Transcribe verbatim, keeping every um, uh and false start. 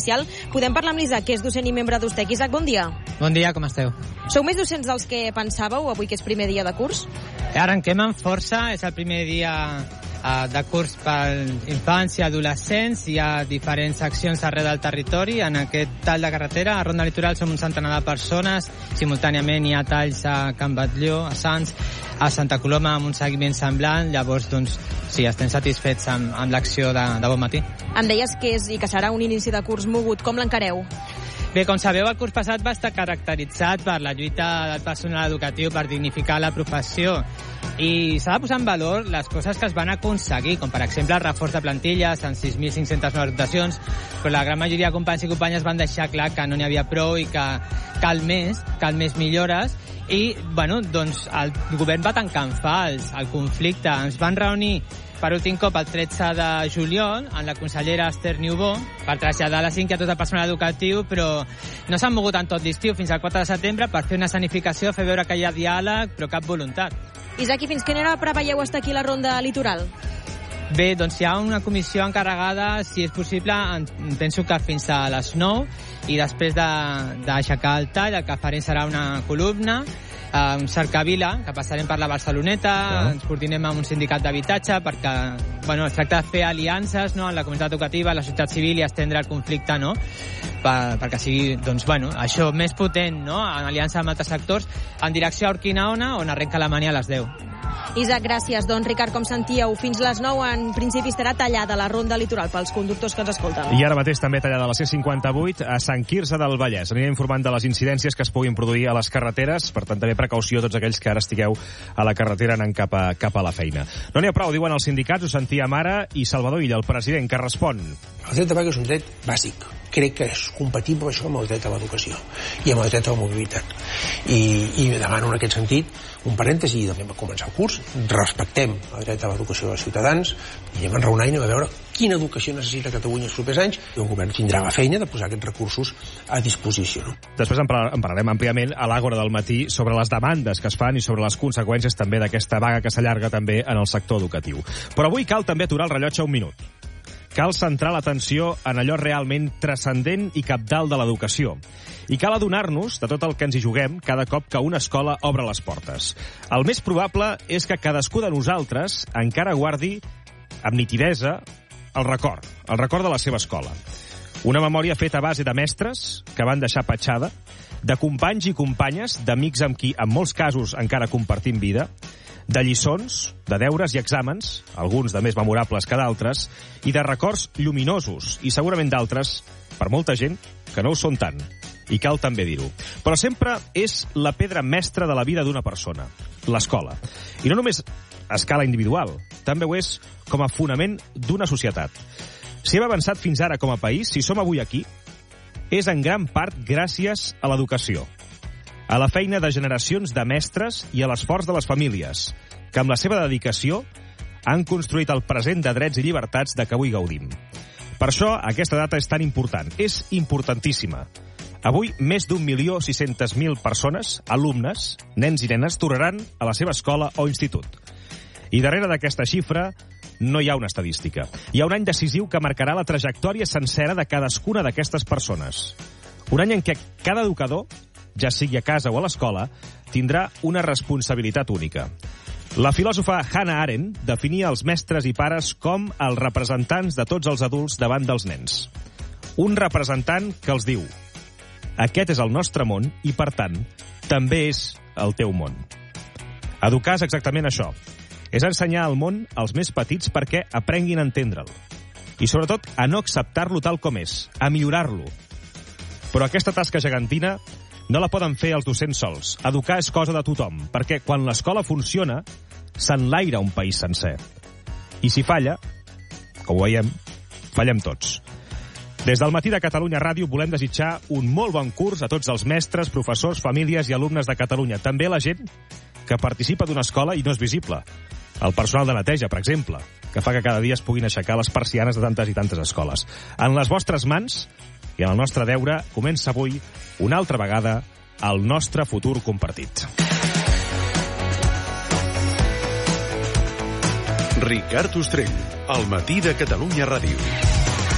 especial. Podem parlar amb l'Isaac, que és docent i membre d'Ustec. Isaac, bon dia. Bon dia, com esteu? Sou més docents dels que pensàveu avui, que és primer dia de curs? Arrenquem amb força, és el primer dia uh, de curs per infància, adolescents. Hi ha diferents accions arreu del territori. En aquest tall de carretera, a Ronda Litoral, som un centenar de persones. Simultàniament hi ha talls a Can Batlló, a Sants, a Santa Coloma, amb un seguiment semblant. Llavors, doncs, sí, estem satisfets amb, amb l'acció de, de bon matí. Em deies que és i que serà un inici de curs mogut. Com l'encareu? Bé, com sabeu, el curs passat va estar caracteritzat per la lluita del personal educatiu per dignificar la professió i s'ha de posar en valor les coses que es van aconseguir, com per exemple el reforç de plantilles en sis mil cinc-centes noves dotacions, però la gran majoria de companys i companyes van deixar clar que no n'hi havia prou i que cal més, cal més millores i, bueno, doncs el govern va tancar en fals el conflicte. Ens van reunir per últim cop el tretze de juliol amb la consellera Esther Niubó per traslladar les inquietuds del personal educatiu, però no s'han mogut en tot l'estiu fins al quatre de setembre per fer una escenificació, fer veure que hi ha diàleg, però cap voluntat. Isaac, i fins quina hora preveieu estar aquí a la Ronda Litoral? Bé, doncs hi ha una comissió encarregada, si és possible, penso que fins a les nou, i després d'aixecar el tall, el que farem serà una columna, un cercavila, que passarem per la Barceloneta, ah. ens coordinem amb un sindicat d'habitatge, perquè bueno, es tracta de fer aliances, no?, en la comunitat educativa, la societat civil, i estendre el conflicte, no?, per, perquè sigui, doncs, bueno, això més potent, no?, en aliança amb altres sectors, en direcció a Urquinaona, on arrenca la mania a les deu. Isaac, gràcies. Doncs, Ricard, com sentíeu, fins les nou en principi estarà tallada la Ronda Litoral pels conductors que ens escolten. I ara mateix també tallada la C cinquanta-vuit a Sant Quirze del Vallès. Anirem informant de les incidències que es puguin produir a les carreteres, per tant també precaució a tots aquells que ara estigueu a la carretera anant cap a, cap a la feina. No n'hi ha prou, diuen els sindicats, ho sentíem ara, i Salvador Illa, el president, que respon. El dret de vaga és un dret bàsic. Crec que és compatible això amb el dret a l'educació i amb el dret a la mobilitat. I, i demano en aquest sentit un parèntesi, i també va començar el curs, respectem el dret a l'educació dels ciutadans i anem a enraonar i anem a veure quina educació necessita Catalunya els propers anys, i el govern tindrà la feina de posar aquests recursos a disposició. No? Després en parlarem àmpliament a l'Àgora del matí sobre les demandes que es fan i sobre les conseqüències també d'aquesta vaga que s'allarga també en el sector educatiu. Però avui cal també aturar el rellotge un minut. Cal centrar l'atenció en allò realment transcendent i cabdal de l'educació. I cal adonar-nos de tot el que ens hi juguem cada cop que una escola obre les portes. El més probable és que cadascú de nosaltres encara guardi amb nitidesa el record, el record de la seva escola. Una memòria feta a base de mestres que van deixar petjada, de companys i companyes, d'amics amb qui, en molts casos, encara compartim vida, de lliçons, de deures i exàmens, alguns de més memorables que d'altres, i de records lluminosos, i segurament d'altres, per molta gent, que no ho són tant. I cal també dir-ho. Però sempre és la pedra mestra de la vida d'una persona, l'escola. I no només a escala individual, també ho és com a fonament d'una societat. Si hem avançat fins ara com a país, si som avui aquí, és en gran part gràcies a l'educació, a la feina de generacions de mestres i a l'esforç de les famílies, que amb la seva dedicació han construït el present de drets i llibertats de què avui gaudim. Per això aquesta data és tan important, és importantíssima. Avui, més d'un milió sis-centes mil persones, alumnes, nens i nenes, tornaran a la seva escola o institut. I darrere d'aquesta xifra no hi ha una estadística. Hi ha un any decisiu que marcarà la trajectòria sencera de cadascuna d'aquestes persones. Un any en què cada educador, ja sigui a casa o a l'escola, tindrà una responsabilitat única. La filòsofa Hannah Arendt definia els mestres i pares com els representants de tots els adults davant dels nens. Un representant que els diu: aquest és el nostre món i, per tant, també és el teu món. Educar és exactament això. És ensenyar al món als més petits perquè aprenguin a entendre'l. I, sobretot, a no acceptar-lo tal com és, a millorar-lo. Però aquesta tasca gegantina no la poden fer els docents sols. Educar és cosa de tothom, perquè quan l'escola funciona, s'enlaira un país sencer. I si falla, com ho veiem, fallem tots. Des del Matí de Catalunya Ràdio volem desitjar un molt bon curs a tots els mestres, professors, famílies i alumnes de Catalunya. També a la gent que participa d'una escola i no és visible. El personal de neteja, per exemple, que fa que cada dia es puguin aixecar les persianes de tantes i tantes escoles. En les vostres mans i en el nostre deure comença avui, una altra vegada, el nostre futur compartit. Ricard Ostrell, al Matí de Catalunya Ràdio.